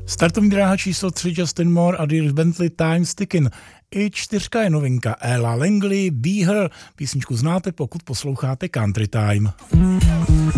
Startovní dráha číslo 3 Justin Moore a Dierks Bentley Time's Ticking. I 4 je novinka Ella Langley Be Her. Písničku znáte, pokud posloucháte Country Time.